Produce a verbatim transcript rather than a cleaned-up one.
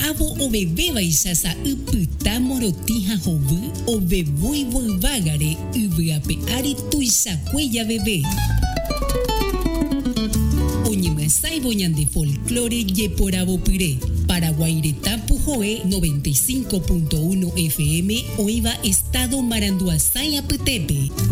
avo o bebé baixasa upyta morotija hovy o bebui volvágare yvyape ari tuichakueya bebé. Oñemyasãivo ñande folclore jeporavo pyre. Paraguaireta Pujoe noventa y cinco punto uno F M Oiva Estado Maranduasái Apytépe.